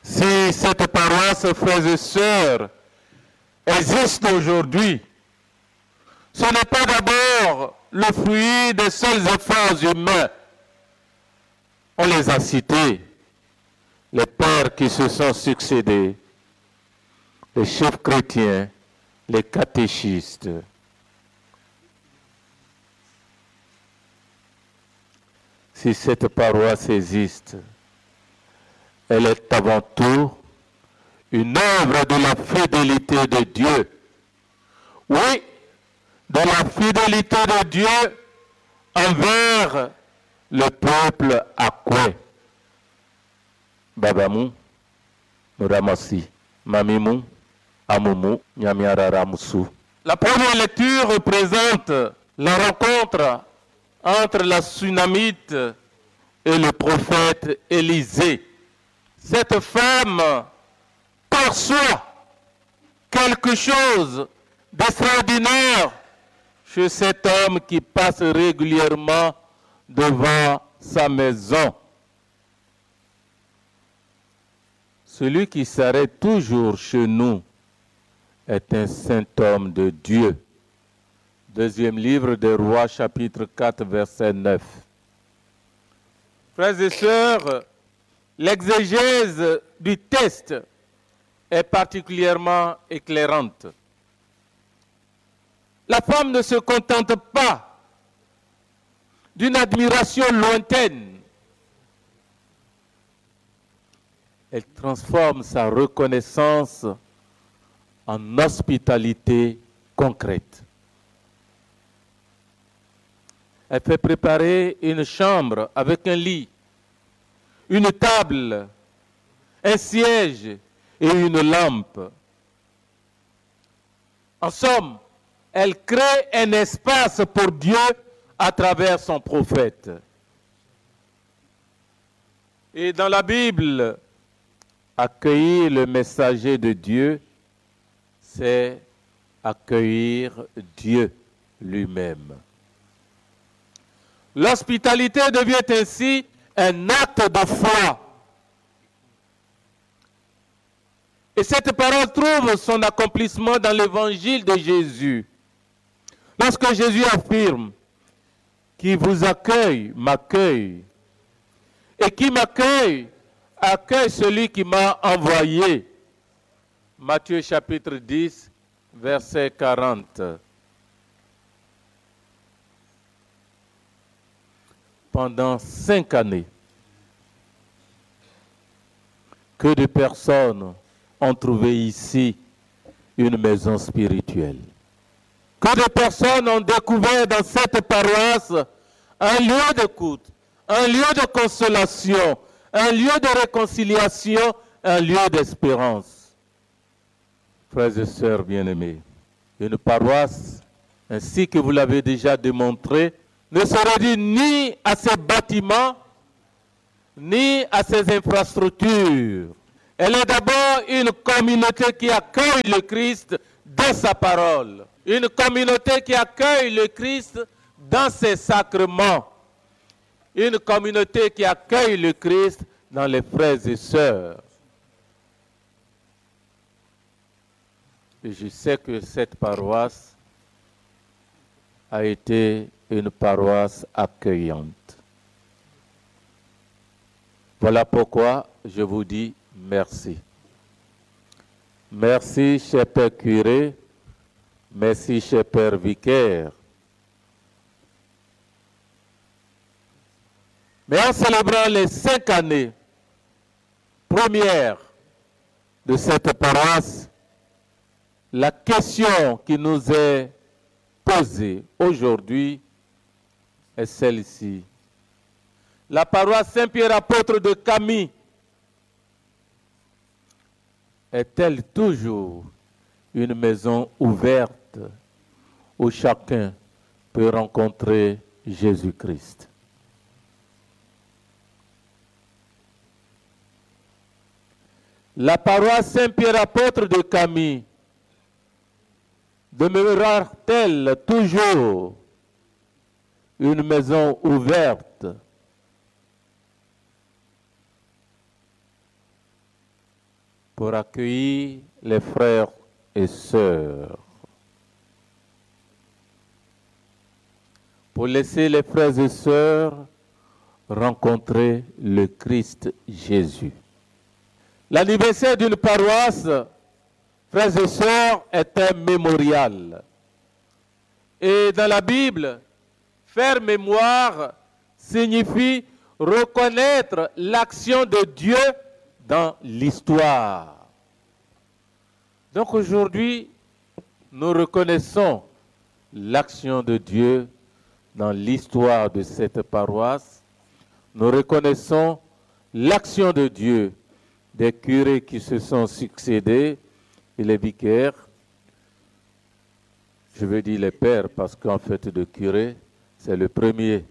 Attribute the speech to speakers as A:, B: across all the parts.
A: Si cette paroisse, frères et sœurs, existe aujourd'hui, ce n'est pas d'abord le fruit des seuls efforts humains. On les a cités, les pères qui se sont succédés, les chefs chrétiens, les catéchistes. Si cette paroisse existe, elle est avant tout une œuvre de la fidélité de Dieu. Oui, de la fidélité de Dieu envers le peuple akwe. Babamou, Muramasi, Mamimou, Amoumou, Nyamiarara Moussou. La première lecture représente la rencontre entre la Sunamite et le prophète Élisée. Cette femme perçoit quelque chose d'extraordinaire chez cet homme qui passe régulièrement devant sa maison. Celui qui s'arrête toujours chez nous est un saint homme de Dieu. Deuxième livre des Rois, chapitre 4, verset 9. Frères et sœurs, l'exégèse du texte est particulièrement éclairante. La femme ne se contente pas d'une admiration lointaine. Elle transforme sa reconnaissance en hospitalité concrète. Elle fait préparer une chambre avec un lit, une table, un siège et une lampe. En somme, elle crée un espace pour Dieu à travers son prophète. Et dans la Bible, accueillir le messager de Dieu, c'est accueillir Dieu lui-même. L'hospitalité devient ainsi un acte de foi. Et cette parole trouve son accomplissement dans l'évangile de Jésus. Lorsque Jésus affirme, qui vous accueille, m'accueille. Et qui m'accueille, accueille celui qui m'a envoyé. Matthieu chapitre 10, verset 40. Pendant 5 années, que de personnes ont trouvé ici une maison spirituelle. Que de personnes ont découvert dans cette paroisse un lieu d'écoute, un lieu de consolation, un lieu de réconciliation, un lieu d'espérance. Frères et sœurs bien-aimés, une paroisse, ainsi que vous l'avez déjà démontré, ne se réduit ni à ses bâtiments, ni à ses infrastructures. Elle est d'abord une communauté qui accueille le Christ dans sa parole. Une communauté qui accueille le Christ dans ses sacrements. Une communauté qui accueille le Christ dans les frères et sœurs. Et je sais que cette paroisse a été une paroisse accueillante. Voilà pourquoi je vous dis merci. Merci, cher Père curé. Merci, cher Père vicaire. Mais en célébrant les 5 années premières de cette paroisse, la question qui nous est posée aujourd'hui est celle-ci. La paroisse Saint-Pierre apôtre de Camille est-elle toujours une maison ouverte où chacun peut rencontrer Jésus-Christ? La paroisse Saint-Pierre apôtre de Camille demeurera-t-elle toujours une maison ouverte pour accueillir les frères et sœurs, pour laisser les frères et sœurs rencontrer le Christ Jésus. L'anniversaire d'une paroisse, frères et sœurs, est un mémorial. Et dans la Bible, faire mémoire signifie reconnaître l'action de Dieu dans l'histoire. Donc aujourd'hui, nous reconnaissons l'action de Dieu dans l'histoire de cette paroisse. Nous reconnaissons l'action de Dieu des curés qui se sont succédés et les vicaires. Je veux dire les pères parce qu'en fait de curé, c'est le premier.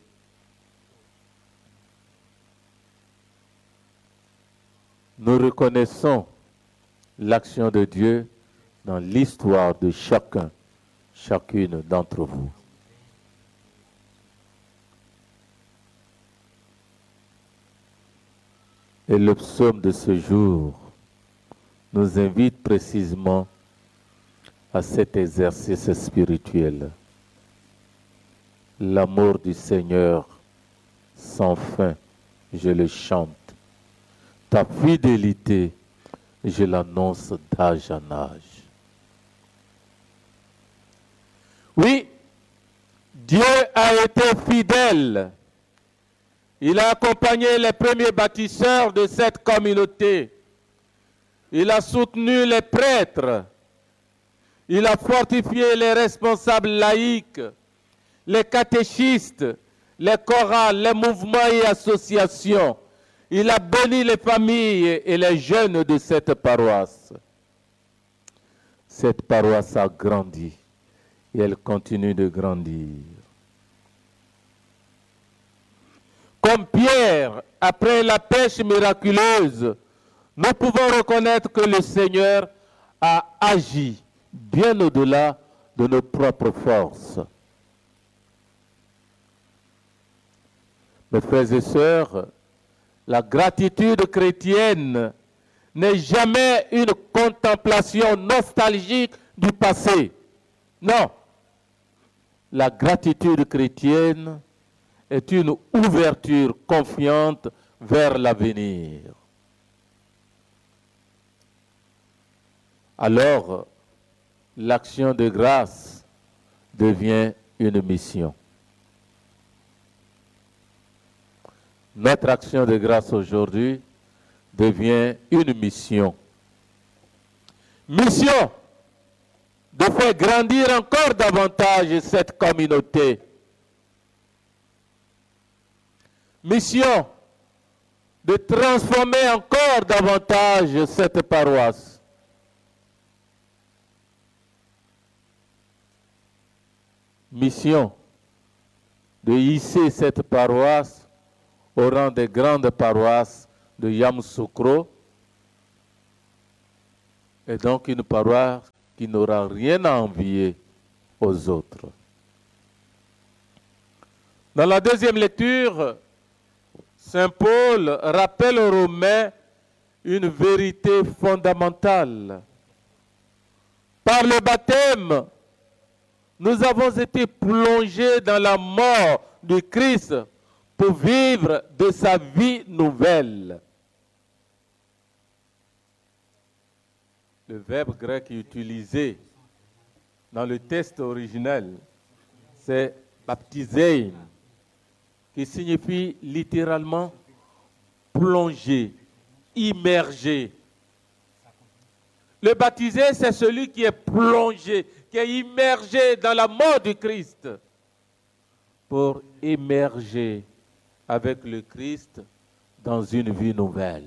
A: Nous reconnaissons l'action de Dieu dans l'histoire de chacune d'entre vous. Et le psaume de ce jour nous invite précisément à cet exercice spirituel. L'amour du Seigneur sans fin, je le chante. Ta fidélité, je l'annonce d'âge en âge. Oui, Dieu a été fidèle. Il a accompagné les premiers bâtisseurs de cette communauté. Il a soutenu les prêtres. Il a fortifié les responsables laïcs, les catéchistes, les chorales, les mouvements et associations. Il a béni les familles et les jeunes de cette paroisse. Cette paroisse a grandi et elle continue de grandir. Comme Pierre, après la pêche miraculeuse, nous pouvons reconnaître que le Seigneur a agi bien au-delà de nos propres forces. Mes frères et sœurs, la gratitude chrétienne n'est jamais une contemplation nostalgique du passé. Non, la gratitude chrétienne est une ouverture confiante vers l'avenir. Alors, l'action de grâce devient une mission. Notre action de grâce aujourd'hui devient une mission. Mission de faire grandir encore davantage cette communauté. Mission de transformer encore davantage cette paroisse. Mission de hisser cette paroisse au rang des grandes paroisses de Yamoussoukro, et donc une paroisse qui n'aura rien à envier aux autres. Dans la deuxième lecture, Saint Paul rappelle aux Romains une vérité fondamentale. Par le baptême, nous avons été plongés dans la mort du Christ pour vivre de sa vie nouvelle. Le verbe grec utilisé dans le texte originel, c'est baptisein, qui signifie littéralement plonger, immerger. Le baptisé, c'est celui qui est plongé, qui est immergé dans la mort du Christ pour émerger avec le Christ dans une vie nouvelle.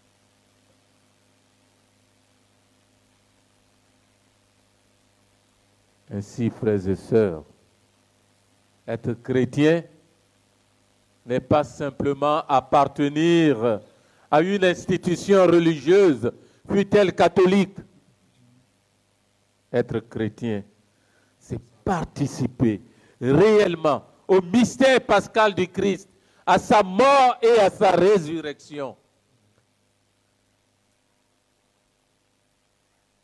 A: Ainsi, frères et sœurs, être chrétien n'est pas simplement appartenir à une institution religieuse, fût-elle catholique. Être chrétien, c'est participer réellement au mystère pascal du Christ, à sa mort et à sa résurrection.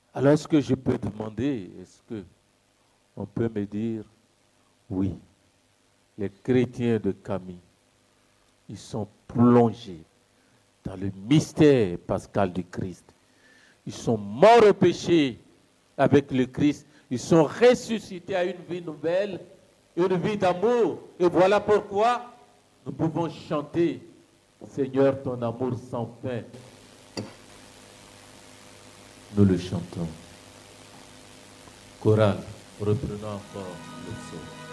A: Alors est-ce que je peux demander, est-ce que on peut me dire, oui, les chrétiens de Camille, ils sont plongés dans le mystère pascal du Christ. Ils sont morts au péché avec le Christ. Ils sont ressuscités à une vie nouvelle, une vie d'amour. Et voilà pourquoi nous pouvons chanter, Seigneur, ton amour sans fin. Nous le chantons. Chorale, reprenons encore le son.